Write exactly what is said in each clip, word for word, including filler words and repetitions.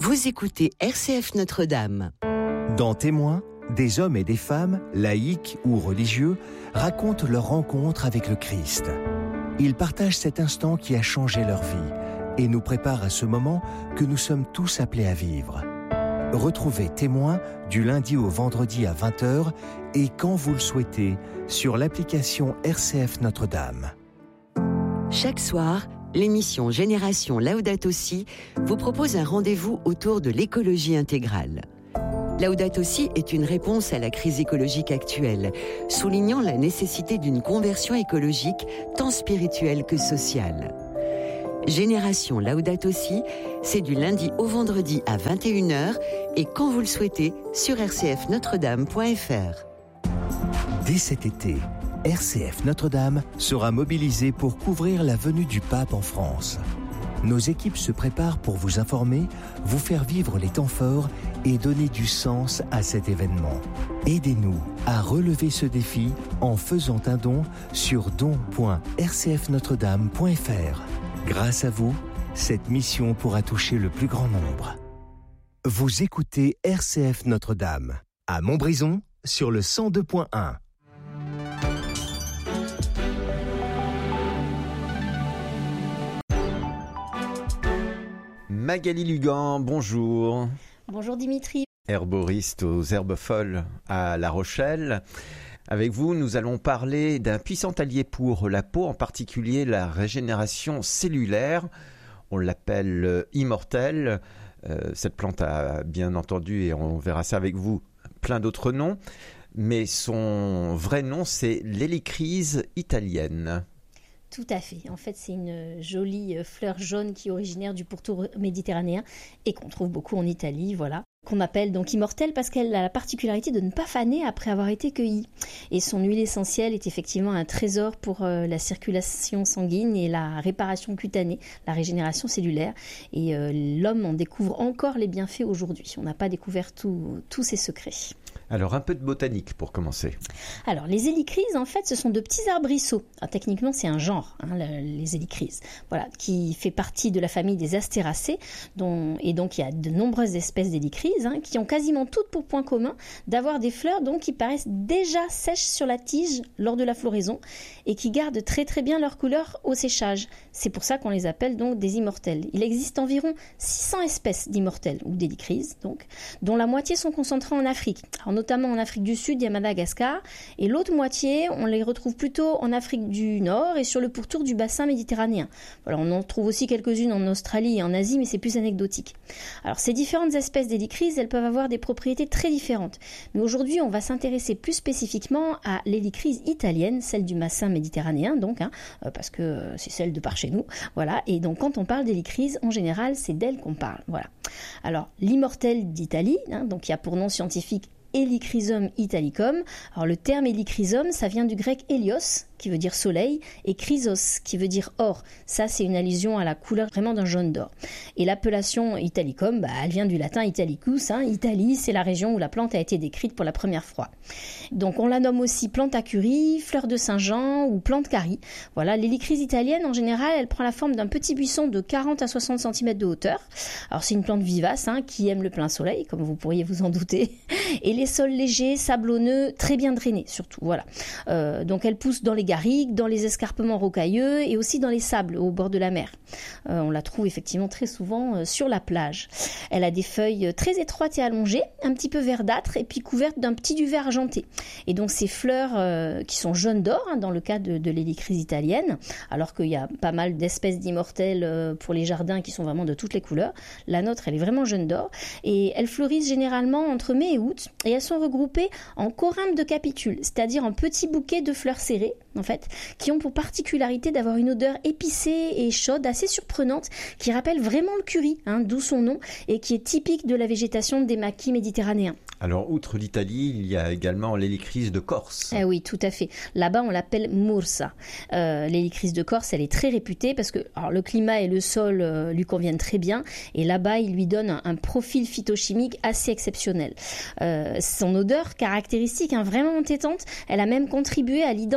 Vous écoutez R C F Notre-Dame. Dans Témoins, des hommes et des femmes, laïcs ou religieux, racontent leur rencontre avec le Christ. Ils partagent cet instant qui a changé leur vie et nous préparent à ce moment que nous sommes tous appelés à vivre. Retrouvez Témoins du lundi au vendredi à vingt heures et quand vous le souhaitez sur l'application R C F Notre-Dame. Chaque soir, l'émission Génération Laudato Si vous propose un rendez-vous autour de l'écologie intégrale. Laudato Si est une réponse à la crise écologique actuelle, soulignant la nécessité d'une conversion écologique tant spirituelle que sociale. Génération Laudato Si, c'est du lundi au vendredi à vingt et une heures et quand vous le souhaitez sur r c f notre dame point f r. Dès cet été, R C F Notre-Dame sera mobilisée pour couvrir la venue du pape en France. Nos équipes se préparent pour vous informer, vous faire vivre les temps forts et donner du sens à cet événement. Aidez-nous à relever ce défi en faisant un don sur don point r c f notre dame point f r. Grâce à vous, cette mission pourra toucher le plus grand nombre. Vous écoutez R C F Notre-Dame, à Montbrison, sur le cent deux point un. Magali Lugan, bonjour. Bonjour Dimitri. Herboriste aux Herbes Folles à La Rochelle. Avec vous, nous allons parler d'un puissant allié pour la peau, en particulier la régénération cellulaire. On l'appelle immortelle. Euh, cette plante a bien entendu, et on verra ça avec vous, plein d'autres noms. Mais son vrai nom, c'est l'hélicryse italienne. Tout à fait. En fait, c'est une jolie fleur jaune qui est originaire du pourtour méditerranéen et qu'on trouve beaucoup en Italie, voilà. Qu'on appelle donc immortelle parce qu'elle a la particularité de ne pas faner après avoir été cueillie. Et son huile essentielle est effectivement un trésor pour euh, la circulation sanguine et la réparation cutanée, la régénération cellulaire. Et euh, l'homme en découvre encore les bienfaits aujourd'hui. On n'a pas découvert tous ses secrets. Alors, un peu de botanique pour commencer. Alors, les hélicryses, en fait, ce sont de petits arbrisseaux. Alors, techniquement, c'est un genre, hein, le, les hélicryses, voilà, qui fait partie de la famille des astéracées. Dont, et donc, il y a de nombreuses espèces d'hélicryses hein, qui ont quasiment toutes pour point commun d'avoir des fleurs donc, qui paraissent déjà sèches sur la tige lors de la floraison et qui gardent très très bien leur couleur au séchage. C'est pour ça qu'on les appelle donc des immortelles. Il existe environ six cents espèces d'immortelles ou d'hélicryses, donc, dont la moitié sont concentrées en Afrique. Alors, notamment en Afrique du Sud et à Madagascar, et l'autre moitié, on les retrouve plutôt en Afrique du Nord et sur le pourtour du bassin méditerranéen. Voilà, on en trouve aussi quelques-unes en Australie et en Asie, mais c'est plus anecdotique. Alors, ces différentes espèces d'hélicryses, elles peuvent avoir des propriétés très différentes. Mais aujourd'hui, on va s'intéresser plus spécifiquement à l'hélicryse italienne, celle du bassin méditerranéen, donc, hein, parce que c'est celle de par chez nous. Voilà, et donc quand on parle d'hélicryse, en général, c'est d'elle qu'on parle. Voilà. Alors, l'immortelle d'Italie, hein, donc il y a pour nom scientifique Helichrysum italicum. Alors le terme hélichrysum, ça vient du grec hélios, qui veut dire soleil, et chrysos, qui veut dire or. Ça, c'est une allusion à la couleur vraiment d'un jaune d'or. Et l'appellation italicum, bah, elle vient du latin italicus. Hein. Italie, c'est la région où la plante a été décrite pour la première fois. Donc on la nomme aussi plante à curry, fleur de Saint-Jean ou plante carie. Voilà, l'hélicryse italienne, en général, elle prend la forme d'un petit buisson de quarante à soixante centimètres de hauteur. Alors c'est une plante vivace hein, qui aime le plein soleil, comme vous pourriez vous en douter. Et les sols légers, sablonneux, très bien drainés surtout. Voilà. Euh, donc elle pousse dans les garrigues, dans les escarpements rocailleux et aussi dans les sables au bord de la mer. Euh, on la trouve effectivement très souvent euh, sur la plage. Elle a des feuilles très étroites et allongées, un petit peu verdâtres et puis couvertes d'un petit duvet argenté. Et donc ces fleurs euh, qui sont jaunes d'or hein, dans le cas de, de l'hélicryse italienne, alors qu'il y a pas mal d'espèces d'immortelles euh, pour les jardins qui sont vraiment de toutes les couleurs. La nôtre, elle est vraiment jaune d'or et elles fleurissent généralement entre mai et août et elles sont regroupées en corymbes de capitules, c'est-à-dire en petits bouquets de fleurs serrées en fait, qui ont pour particularité d'avoir une odeur épicée et chaude assez surprenante qui rappelle vraiment le curry, hein, d'où son nom, et qui est typique de la végétation des maquis méditerranéens. Alors, outre l'Italie, il y a également l'hélicryse de Corse. Eh oui, tout à fait. Là-bas, on l'appelle Mursa. Euh, l'hélicryse de Corse, elle est très réputée parce que alors, le climat et le sol euh, lui conviennent très bien. Et là-bas, il lui donne un, un profil phytochimique assez exceptionnel. Euh, son odeur caractéristique, hein, vraiment entêtante, elle a même contribué à l'identité aromatique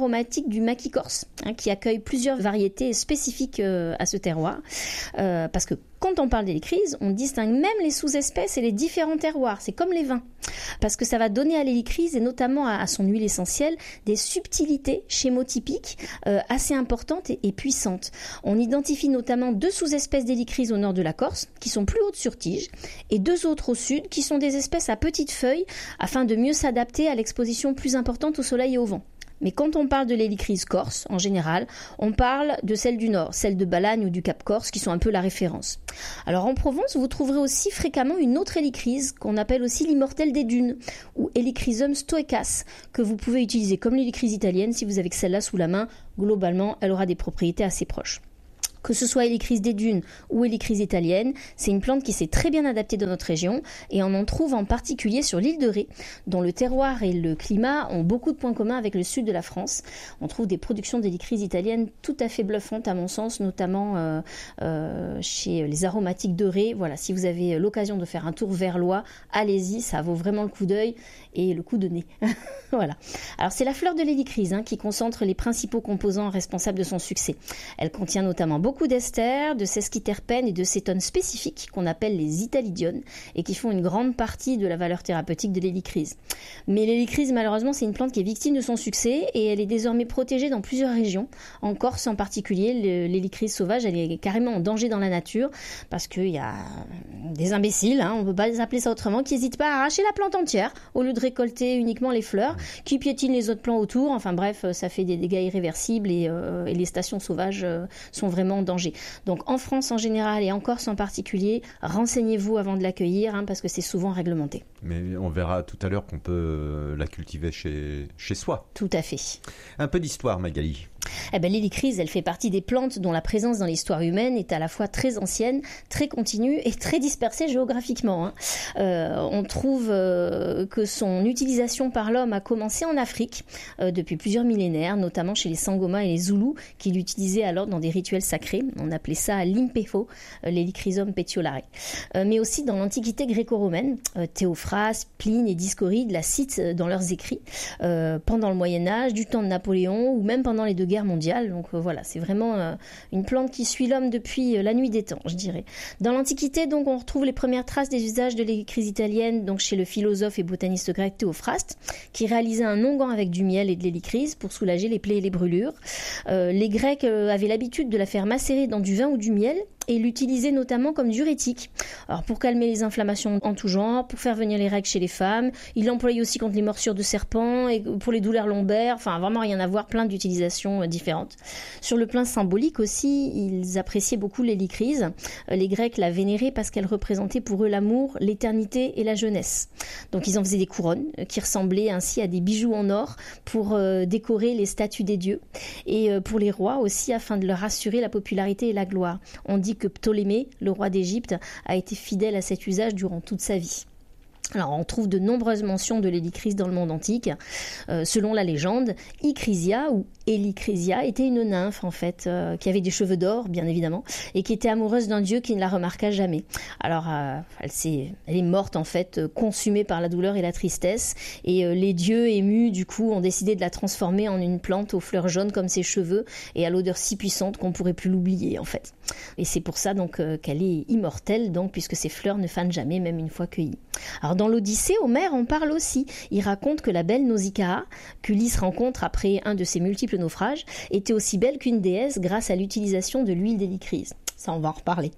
aromatique du maquis corse, hein, qui accueille plusieurs variétés spécifiques euh, à ce terroir. Euh, parce que quand on parle d'hélicryse, on distingue même les sous-espèces et les différents terroirs. C'est comme les vins. Parce que ça va donner à l'hélicryse, et notamment à, à son huile essentielle, des subtilités schémotypiques euh, assez importantes et, et puissantes. On identifie notamment deux sous-espèces d'hélicryse au nord de la Corse, qui sont plus hautes sur tige, et deux autres au sud, qui sont des espèces à petites feuilles, afin de mieux s'adapter à l'exposition plus importante au soleil et au vent. Mais quand on parle de l'hélicryse corse, en général, on parle de celle du Nord, celle de Balagne ou du Cap Corse, qui sont un peu la référence. Alors en Provence, vous trouverez aussi fréquemment une autre hélicryse, qu'on appelle aussi l'immortelle des dunes, ou Helichrysum stoecas, que vous pouvez utiliser comme l'hélicryse italienne si vous avez celle-là sous la main. Globalement, elle aura des propriétés assez proches. Que ce soit hélicryse des dunes ou hélicryse italienne, c'est une plante qui s'est très bien adaptée dans notre région et on en trouve en particulier sur l'île de Ré, dont le terroir et le climat ont beaucoup de points communs avec le sud de la France. On trouve des productions d'hélicryse italienne tout à fait bluffantes à mon sens, notamment euh, euh, chez les aromatiques de Ré. Voilà, si vous avez l'occasion de faire un tour vers l'Oie, allez-y, ça vaut vraiment le coup d'œil et le coup de nez. Voilà. Alors c'est la fleur de l'hélicryse hein, qui concentre les principaux composants responsables de son succès. Elle contient notamment beaucoup beaucoup d'esters, de sesquiterpènes et de cétones spécifiques qu'on appelle les italidiones et qui font une grande partie de la valeur thérapeutique de l'hélicryse. Mais l'hélicryse, malheureusement, c'est une plante qui est victime de son succès et elle est désormais protégée dans plusieurs régions. En Corse en particulier, l'hélicryse sauvage, elle est carrément en danger dans la nature parce qu'il y a des imbéciles, hein, on ne peut pas les appeler ça autrement, qui n'hésitent pas à arracher la plante entière au lieu de récolter uniquement les fleurs, qui piétinent les autres plants autour. Enfin bref, ça fait des dégâts irréversibles et, euh, et les stations sauvages euh, sont vraiment en danger. Donc en France en général et en Corse en particulier, renseignez-vous avant de l'accueillir hein, parce que c'est souvent réglementé. Mais on verra tout à l'heure qu'on peut la cultiver chez, chez soi. Tout à fait. Un peu d'histoire, Magali. Eh ben, l'hélicryse, elle fait partie des plantes dont la présence dans l'histoire humaine est à la fois très ancienne, très continue et très dispersée géographiquement. Hein. Euh, on trouve euh, que son utilisation par l'homme a commencé en Afrique euh, depuis plusieurs millénaires, notamment chez les Sangoma et les Zoulous, qui l'utilisaient alors dans des rituels sacrés. On appelait ça l'impefo, euh, l'Helichrysum petiolare. Euh, mais aussi dans l'Antiquité gréco-romaine, euh, Théophraste, Pline et Dioscoride la citent dans leurs écrits, euh, pendant le Moyen-Âge, du temps de Napoléon ou même pendant les deux guerres mondiale. Donc euh, voilà, c'est vraiment euh, une plante qui suit l'homme depuis euh, la nuit des temps, je dirais. Dans l'Antiquité, donc, on retrouve les premières traces des usages de l'hélicryse italienne, donc chez le philosophe et botaniste grec Théophraste, qui réalisait un onguent avec du miel et de l'hélicryse pour soulager les plaies et les brûlures. Euh, les Grecs euh, avaient l'habitude de la faire macérer dans du vin ou du miel et l'utiliser notamment comme diurétique. Alors pour calmer les inflammations en tout genre, pour faire venir les règles chez les femmes, il l'employait aussi contre les morsures de serpents et pour les douleurs lombaires, enfin vraiment rien à voir, plein d'utilisations différentes. Sur le plan symbolique aussi, ils appréciaient beaucoup l'hélicryse. Les Grecs la vénéraient parce qu'elle représentait pour eux l'amour, l'éternité et la jeunesse. Donc ils en faisaient des couronnes qui ressemblaient ainsi à des bijoux en or pour euh, décorer les statues des dieux et euh, pour les rois aussi afin de leur assurer la popularité et la gloire. On dit que Ptolémée, le roi d'Égypte, a été fidèle à cet usage durant toute sa vie. Alors, on trouve de nombreuses mentions de l'hélicryse dans le monde antique. Euh, selon la légende, Icrysia ou Helicrysia était une nymphe en fait, euh, qui avait des cheveux d'or, bien évidemment, et qui était amoureuse d'un dieu qui ne la remarqua jamais. Alors, euh, elle, s'est, elle est morte en fait, euh, consumée par la douleur et la tristesse, et euh, les dieux émus du coup ont décidé de la transformer en une plante aux fleurs jaunes comme ses cheveux et à l'odeur si puissante qu'on pourrait plus l'oublier en fait. Et c'est pour ça donc euh, qu'elle est immortelle, donc puisque ses fleurs ne fanent jamais, même une fois cueillies. Alors dans l'Odyssée, Homère en parle aussi. Il raconte que la belle Nausicaa, qu'Ulysse rencontre après un de ses multiples naufrages, était aussi belle qu'une déesse grâce à l'utilisation de l'huile d'hélicryse. Ça, on va en reparler.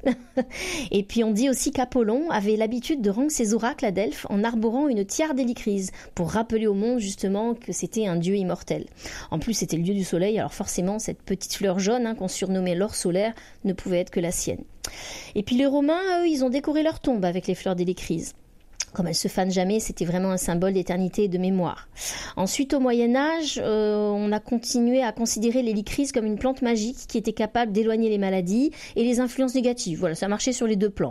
Et puis on dit aussi qu'Apollon avait l'habitude de rendre ses oracles à Delphes en arborant une tiare d'hélicryse pour rappeler au monde justement que c'était un dieu immortel. En plus, c'était le dieu du soleil, alors forcément, cette petite fleur jaune hein, qu'on surnommait l'or solaire ne pouvait être que la sienne. Et puis les Romains, eux, ils ont décoré leur tombe avec les fleurs d'hélicryse. Comme elles se fanent jamais, c'était vraiment un symbole d'éternité et de mémoire. Ensuite, au Moyen-Âge, euh, on a continué à considérer l'hélicryse comme une plante magique qui était capable d'éloigner les maladies et les influences négatives. Voilà, ça marchait sur les deux plans. Hein.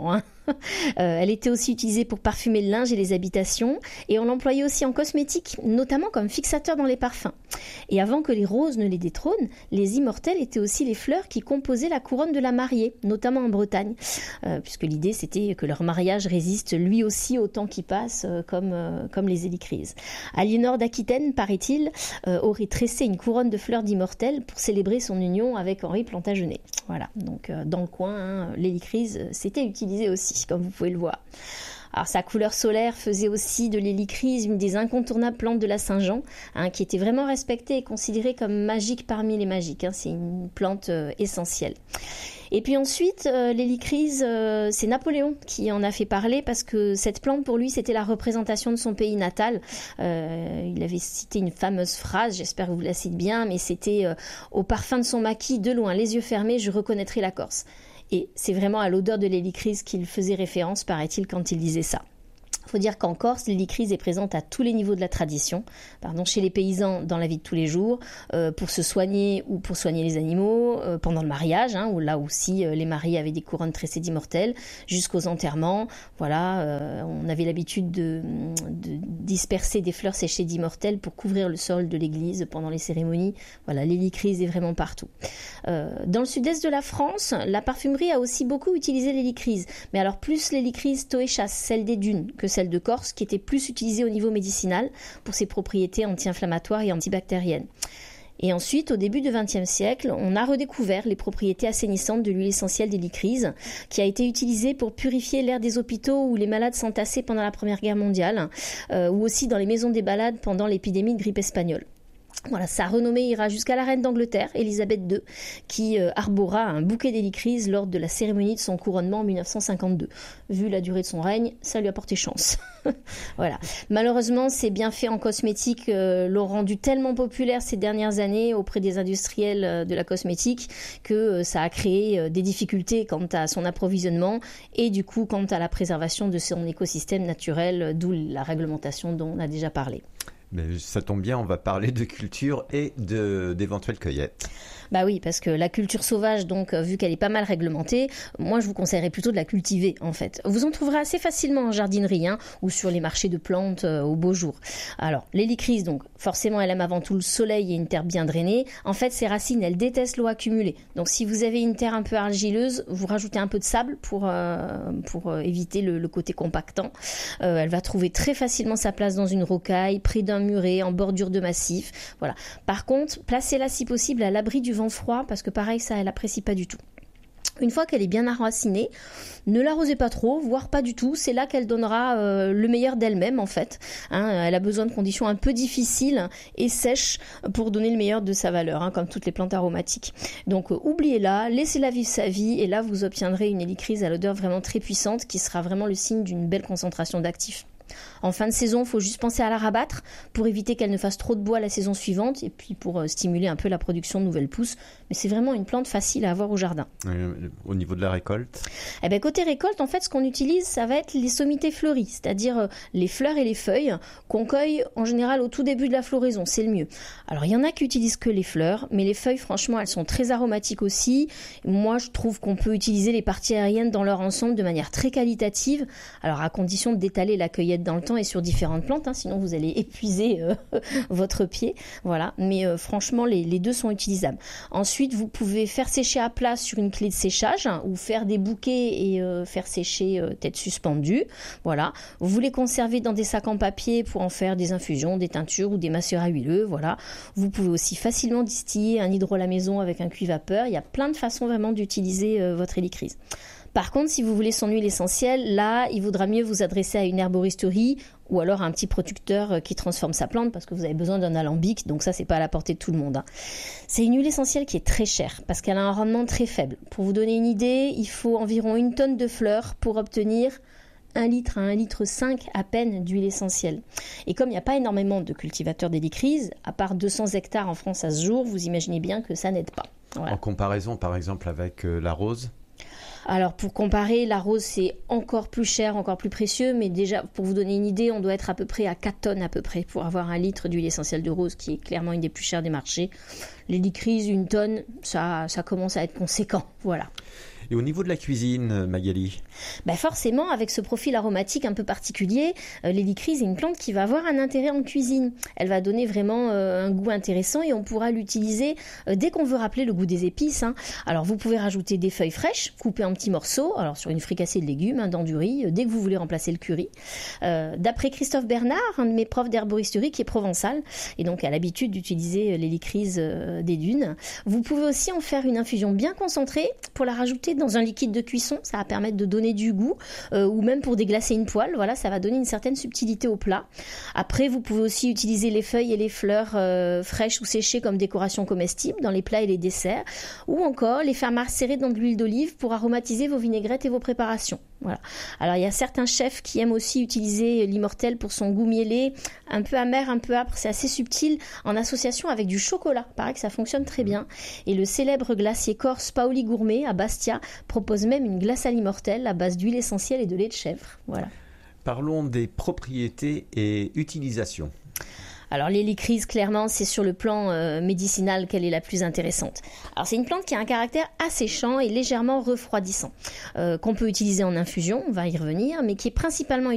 euh, elle était aussi utilisée pour parfumer le linge et les habitations, et on l'employait aussi en cosmétique, notamment comme fixateur dans les parfums. Et avant que les roses ne les détrônent, les immortelles étaient aussi les fleurs qui composaient la couronne de la mariée, notamment en Bretagne, euh, puisque l'idée c'était que leur mariage résiste lui aussi au temps qui passe, euh, comme, euh, comme les hélicryses. Aliénor d'Aquitaine, paraît-il, euh, aurait tressé une couronne de fleurs d'immortelles pour célébrer son union avec Henri Plantagenet. Voilà, donc euh, dans le coin, hein, l'hélicryse, euh, c'était utilisé aussi, comme vous pouvez le voir. Alors sa couleur solaire faisait aussi de l'hélicryse une des incontournables plantes de la Saint-Jean, hein, qui était vraiment respectée et considérée comme magique parmi les magiques. Hein, c'est une plante euh, essentielle. Et puis ensuite, euh, l'hélicryse, euh, c'est Napoléon qui en a fait parler parce que cette plante, pour lui, c'était la représentation de son pays natal. Euh, il avait cité une fameuse phrase, j'espère que vous la citez bien, mais c'était euh, « Au parfum de son maquis, de loin, les yeux fermés, je reconnaîtrai la Corse ». Et c'est vraiment à l'odeur de l'hélicryse qu'il faisait référence, paraît-il, quand il disait ça. Il faut dire qu'en Corse, l'hélicryse est présente à tous les niveaux de la tradition, pardon, chez les paysans dans la vie de tous les jours, euh, pour se soigner ou pour soigner les animaux, euh, pendant le mariage, hein, où là aussi euh, les mariés avaient des couronnes tressées d'immortelles, jusqu'aux enterrements. Voilà, euh, on avait l'habitude de, de disperser des fleurs séchées d'immortelles pour couvrir le sol de l'église pendant les cérémonies. Voilà, l'hélicryse est vraiment partout. Euh, dans le sud-est de la France, la parfumerie a aussi beaucoup utilisé l'hélicryse, mais alors plus l'hélicryse toéchasse, celle des dunes, que celle de Corse, qui était plus utilisée au niveau médicinal pour ses propriétés anti-inflammatoires et antibactériennes. Et ensuite, au début du vingtième siècle, on a redécouvert les propriétés assainissantes de l'huile essentielle d'hélicryse, qui a été utilisée pour purifier l'air des hôpitaux où les malades s'entassaient pendant la Première Guerre mondiale, euh, ou aussi dans les maisons des malades pendant l'épidémie de grippe espagnole. Voilà, sa renommée ira jusqu'à la reine d'Angleterre, Élisabeth deux, qui euh, arbora un bouquet d'hélicryse lors de la cérémonie de son couronnement en dix-neuf cent cinquante-deux. Vu la durée de son règne, ça lui a porté chance. Voilà. Malheureusement, ses bienfaits en cosmétique euh, l'ont rendu tellement populaire ces dernières années auprès des industriels euh, de la cosmétique que euh, ça a créé euh, des difficultés quant à son approvisionnement et du coup quant à la préservation de son écosystème naturel, euh, d'où la réglementation dont on a déjà parlé. Mais ça tombe bien, on va parler de culture et de, d'éventuelles cueillettes. Bah oui, parce que la culture sauvage, donc, vu qu'elle est pas mal réglementée, moi je vous conseillerais plutôt de la cultiver en fait. Vous en trouverez assez facilement en jardinerie, hein, ou sur les marchés de plantes euh, au beau jour. Alors, l'hélicryse, donc, forcément, elle aime avant tout le soleil et une terre bien drainée. En fait, ses racines, elles détestent l'eau accumulée. Donc, si vous avez une terre un peu argileuse, vous rajoutez un peu de sable pour, euh, pour euh, éviter le, le côté compactant. Euh, elle va trouver très facilement sa place dans une rocaille, près d'un muret, en bordure de massif. Voilà. Par contre, placez-la si possible à l'abri du vent froid, parce que pareil, ça, elle apprécie pas du tout. Une fois qu'elle est bien enracinée, ne l'arrosez pas trop, voire pas du tout. C'est là qu'elle donnera euh, le meilleur d'elle-même en fait. Hein, elle a besoin de conditions un peu difficiles et sèches pour donner le meilleur de sa valeur, hein, comme toutes les plantes aromatiques. Donc euh, oubliez-la, laissez-la vivre sa vie et là vous obtiendrez une hélicryse à l'odeur vraiment très puissante qui sera vraiment le signe d'une belle concentration d'actifs. En fin de saison, il faut juste penser à la rabattre pour éviter qu'elle ne fasse trop de bois la saison suivante et puis pour euh, stimuler un peu la production de nouvelles pousses. Mais c'est vraiment une plante facile à avoir au jardin. Euh, au niveau de la récolte ? Eh ben, côté récolte, en fait, ce qu'on utilise, ça va être les sommités fleuries, c'est-à-dire euh, les fleurs et les feuilles qu'on cueille en général au tout début de la floraison, c'est le mieux. Alors, il y en a qui utilisent que les fleurs, mais les feuilles, franchement, elles sont très aromatiques aussi. Moi, je trouve qu'on peut utiliser les parties aériennes dans leur ensemble de manière très qualitative, alors à condition d'étaler la cueillette dans le temps et sur différentes plantes, hein, sinon vous allez épuiser euh, votre pied, voilà. Mais euh, franchement, les, les deux sont utilisables. Ensuite, vous pouvez faire sécher à plat sur une clé de séchage, hein, ou faire des bouquets et euh, faire sécher euh, tête suspendue, voilà. Vous les conservez dans des sacs en papier pour en faire des infusions, des teintures ou des macérats huileux, voilà. Vous pouvez aussi facilement distiller un hydro à la maison avec un cuit vapeur. Il y a plein de façons vraiment d'utiliser euh, votre hélicryse. Par contre, si vous voulez son huile essentielle, là, il vaudra mieux vous adresser à une herboristerie ou alors à un petit producteur qui transforme sa plante parce que vous avez besoin d'un alambic, donc ça, c'est pas à la portée de tout le monde. Hein. C'est une huile essentielle qui est très chère parce qu'elle a un rendement très faible. Pour vous donner une idée, il faut environ une tonne de fleurs pour obtenir un litre à un litre cinq à peine d'huile essentielle. Et comme il n'y a pas énormément de cultivateurs d'hélicryse, à part deux cents hectares en France à ce jour, vous imaginez bien que ça n'aide pas. Voilà. En comparaison, par exemple, avec euh, la rose ? Alors pour comparer, la rose c'est encore plus cher, encore plus précieux, mais déjà pour vous donner une idée, on doit être à peu près à quatre tonnes à peu près pour avoir un litre d'huile essentielle de rose qui est clairement une des plus chères des marchés. L'hélicryse, une tonne, ça, ça commence à être conséquent, voilà. Et au niveau de la cuisine, Magali? Ben forcément, avec ce profil aromatique un peu particulier, euh, l'hélicryse est une plante qui va avoir un intérêt en cuisine. Elle va donner vraiment euh, un goût intéressant et on pourra l'utiliser euh, dès qu'on veut rappeler le goût des épices. Hein. Alors vous pouvez rajouter des feuilles fraîches, coupées en petits morceaux, alors sur une fricassée de légumes, hein, dans du riz, euh, dès que vous voulez remplacer le curry. Euh, d'après Christophe Bernard, un de mes profs d'herboristerie qui est provençal, et donc a l'habitude d'utiliser l'hélicryse euh, des dunes, vous pouvez aussi en faire une infusion bien concentrée pour la rajouter dans un liquide de cuisson, ça va permettre de donner du goût, euh, ou même pour déglacer une poêle, voilà, ça va donner une certaine subtilité au plat. Après, vous pouvez aussi utiliser les feuilles et les fleurs euh, fraîches ou séchées comme décoration comestible dans les plats et les desserts, ou encore les faire macérer dans de l'huile d'olive pour aromatiser vos vinaigrettes et vos préparations. Voilà. Alors il y a certains chefs qui aiment aussi utiliser l'immortelle pour son goût mielé, un peu amer, un peu âpre, c'est assez subtil, en association avec du chocolat. Il paraît que ça fonctionne très bien. Et le célèbre glacier corse Paoli Gourmet à Bastia propose même une glace à l'immortelle à base d'huile essentielle et de lait de chèvre. Voilà. Parlons des propriétés et utilisations. Alors l'hélicryse, clairement, c'est sur le plan euh, médicinal qu'elle est la plus intéressante. Alors c'est une plante qui a un caractère asséchant et légèrement refroidissant, euh, qu'on peut utiliser en infusion, on va y revenir, mais qui est principalement